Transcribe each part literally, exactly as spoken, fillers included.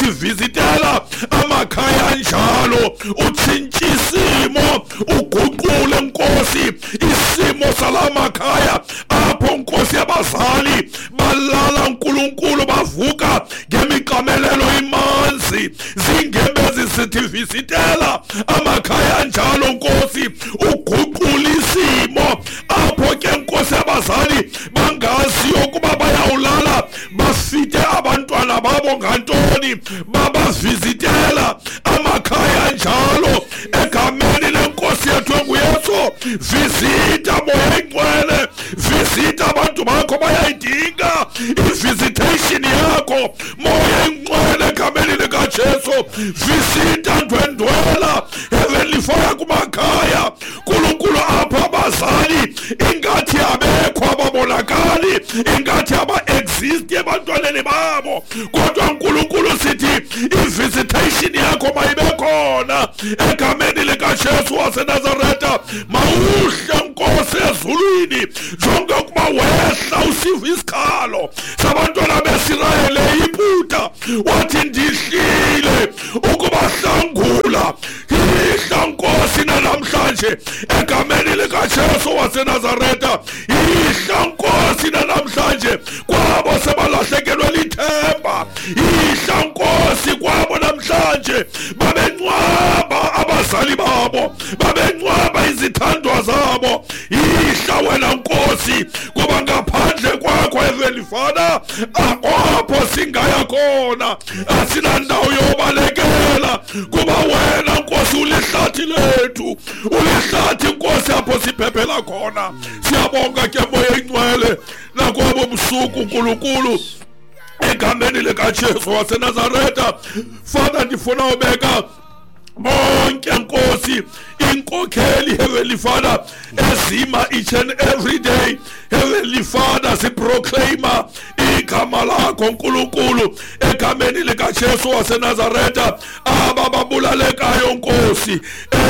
visitela amakhaya njalo utshintshe isimo uguqule Nkosi isimo salamakhaya apho Nkosi abazali balala uNkulunkulu bavuka ngemiqamelelo imanzi zingembezi sithi visitela amakhaya njalo Nkosi uguqule isimo apho ke Nkosi abazali bangazi ukuba bayawulala bafite abantwana babo ngantoni babavizitela amakhaya njalo egameni lenkosi yethu nguYesu visita moya ingcwele visita abantu bakho bayayidinga i-visitation yakho moya ingcwele egameni likaJesu visita ndwendwela Heavenly Father kumakhaya uNkulunkulu apha abazali ingathi abekho ababonakali ingathi aba-exist ebantwaneni babo kodwa uNkulunkulu sithi i-visitation yakho mayibe khona egameni likaJesu waseNazaretha mawuhle Nkosi ezulwini jonge ukuba wehla usiva isikhalo sabantwana b'Isirayeli iphutha wathi ndihlile ukubahlangula ihla Nkosi namhlanje egameni likaJesu waseNazaretha ihla Nkosi namhlanje kwabo sebalahlekelwe lithemba ihla Nkosi kwabo namhlanje babencwaba abazali babo babencwaba izithandwa zabo ihla wena Nkosi kuba ngaphandle kwakho Heavenly Father akho singaya khona asinandawo yobalekela kuba wena Nkosi ulihlathi lethu ulihlathi Nkosi apho siphephela khona siyabonga ke moya ingcwele nakwabo busuku uNkulunkulu egameni likaJesu waseNazaretha Father ndifuna ubeka bonke Nkosi inkokheli Heavenly Father ezima each and every day Heavenly Father si proclaimer igama lakho uNkulunkulu egameni likaJesu waseNazaretha abababulalekayo Nkosi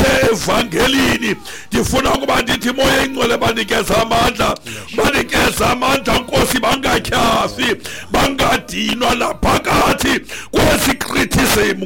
evangelini ndifuna ukuba ndithi moya ingcwele banikeza amandla banikeza amandla Nkosi bangatyhafi bangadinwa naphakathi kwezi criticism